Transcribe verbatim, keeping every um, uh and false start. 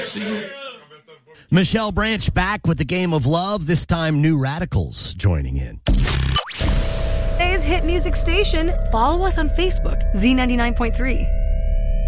Michelle Branch back with the game of love. This time, New Radicals joining in. Today's hit music station. Follow us on Facebook, Z ninety-nine point three.